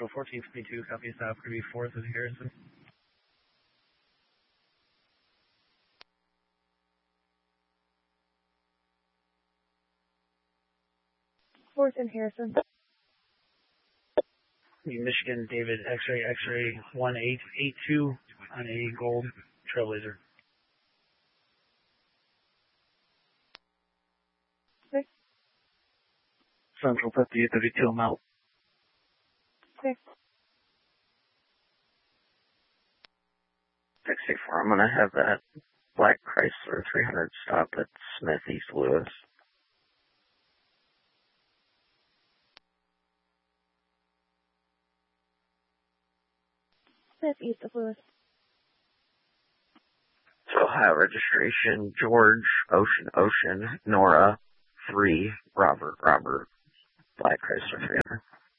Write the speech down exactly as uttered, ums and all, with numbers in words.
Central fourteen twenty-two, copy stop, going to be fourth and Harrison. fourth and Harrison. Michigan, David, X-ray, X-ray, one eight eight two on a gold Trailblazer. Six. Central fifty-eight thirty-two, I'm out. Six. sixty-four, I'm going to have that black Chrysler three hundred stop at Smith East Lewis. Smith East of Lewis. Ohio registration, George, Ocean, Ocean, Nora, three, Robert, Robert, black Chrysler three hundred.